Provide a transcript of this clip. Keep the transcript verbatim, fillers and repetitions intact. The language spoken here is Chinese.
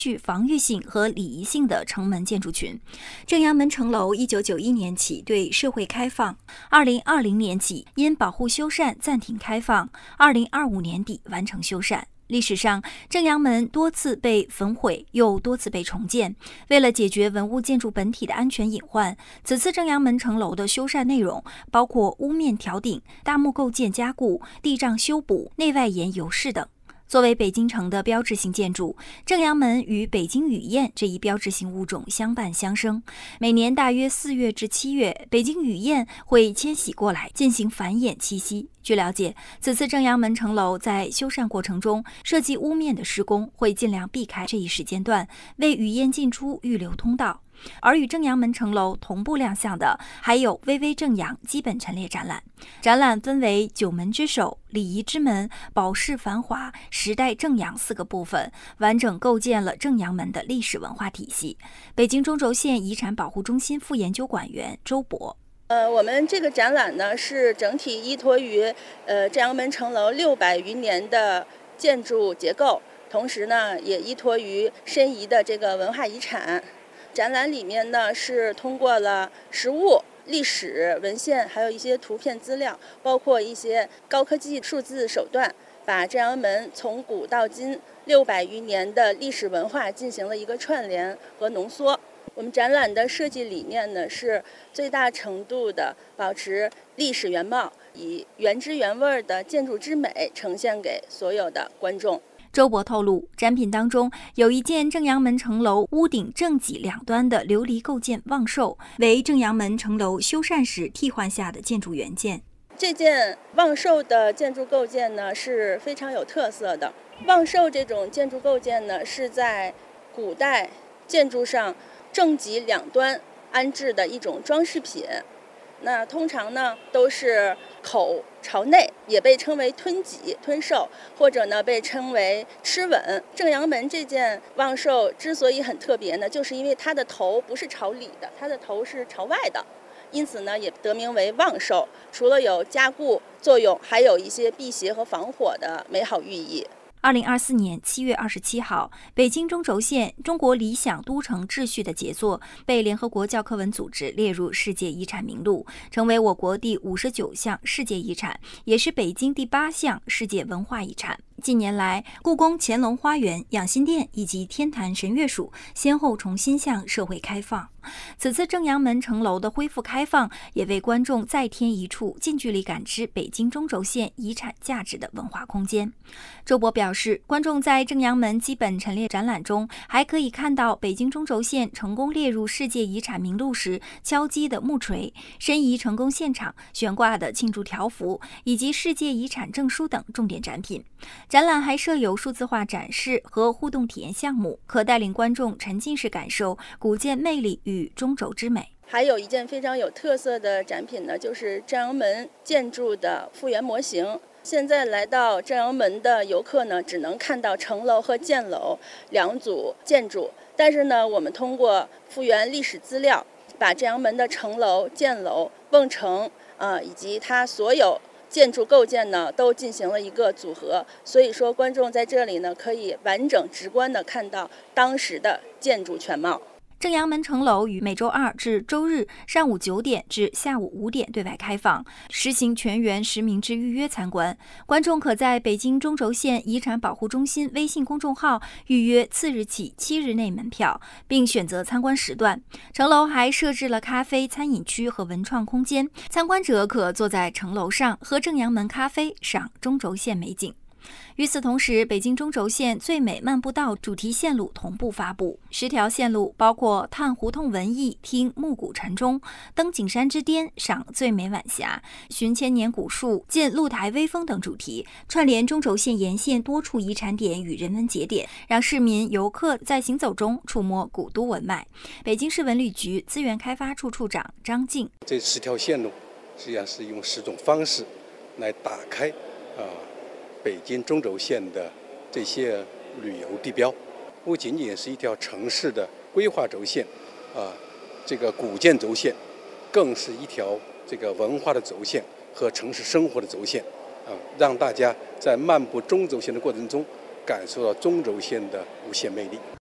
具防御性和礼仪性的城门建筑群。正阳门城楼一九九一年起对社会开放，二零二零年起因保护修缮暂停开放，二零二五年底完成修缮。历史上，正阳门多次被焚毁，又多次被重建。为了解决文物建筑本体的安全隐患，此次正阳门城楼的修缮内容包括屋面挑顶、大木构件加固、地障修补、内外檐油饰等。作为北京城的标志性建筑，正阳门与北京雨燕这一标志性物种相伴相生。每年大约四月至七月，北京雨燕会迁徙过来进行繁衍栖息。据了解，此次正阳门城楼在修缮过程中，设计屋面的施工会尽量避开这一时间段，为雨燕进出预留通道。而与正阳门城楼同步亮相的还有巍巍正阳基本陈列展览。展览分为九门之首、礼仪之门、宝饰繁华、时代正阳四个部分，完整构建了正阳门的历史文化体系。北京中轴线遗产保护中心副研究馆员周博。 呃，我们这个展览呢是整体依托于呃正阳门城楼六百余年的建筑结构，同时呢也依托于申遗的这个文化遗产。展览里面呢是通过了实物、历史文献，还有一些图片资料，包括一些高科技数字手段，把正阳门从古到今六百余年的历史文化进行了一个串联和浓缩。我们展览的设计理念呢是最大程度的保持历史原貌，以原汁原味的建筑之美呈现给所有的观众。 周博透露，展品当中有一件正阳门城楼屋顶正脊两端的琉璃构件望寿，为正阳门城楼修缮时替换下的建筑原件。 这件望寿的建筑构件呢是非常有特色的。望寿这种建筑构件呢是在古代建筑上正脊两端安置的一种装饰品。那通常呢都是口朝内，也被称为吞脊、吞寿，或者呢被称为螭吻。正阳门这件望寿之所以很特别呢，就是因为它的头不是朝里的，它的头是朝外的，因此呢也得名为望寿。除了有加固作用，还有一些辟邪和防火的美好寓意。 二零二四年七月二十七号，北京中轴线中国理想都城秩序的杰作被联合国教科文组织列入世界遗产名录，成为我国第五十九项世界遗产，也是北京第八项世界文化遗产。近年来，故宫乾隆花园、养心殿以及天坛神乐署先后重新向社会开放。此次正阳门城楼的恢复开放，也为观众再添一处近距离感知北京中轴线遗产价值的文化空间。周博表示，观众在正阳门基本陈列展览中，还可以看到北京中轴线成功列入世界遗产名录时敲击的木锤、申遗成功现场悬挂的庆祝条幅，以及世界遗产证书等重点展品。展览还设有数字化展示和互动体验项目，可带领观众沉浸式感受古建魅力与中轴之美。 还有一件非常有特色的展品呢，就是正阳门建筑的复原模型。现在来到正阳门的游客呢，只能看到城楼和箭楼两组建筑，但是呢，我们通过复原历史资料，把正阳门的城楼、箭楼、瓮城啊、呃，以及它所有建筑构件呢，都进行了一个组合。所以说，观众在这里呢，可以完整直观地看到当时的建筑全貌。 正阳门城楼于每周二至周日上午九点至下午五点对外开放，实行全员实名制预约参观。观众可在北京中轴线遗产保护中心微信公众号预约次日起七日内门票，并选择参观时段。城楼还设置了咖啡、餐饮区和文创空间，参观者可坐在城楼上喝正阳门咖啡，赏中轴线美景。与此同时，北京中轴线最美漫步道主题线路同步发布，十条线路包括探胡同文艺、听暮鼓晨钟、登景山之巅、赏最美晚霞、寻千年古树、见露台微风等主题，串联中轴线沿线多处遗产点与人文节点，让市民游客在行走中触摸古都文脉。北京市文旅局资源开发处处长张静： 这十条线路实际上是用十种方式来打开啊。北京中轴线的这些旅游地标，不仅仅是一条城市的规划轴线，啊，这个古建轴线，更是一条这个文化的轴线和城市生活的轴线，啊，让大家在漫步中轴线的过程中，感受到中轴线的无限魅力。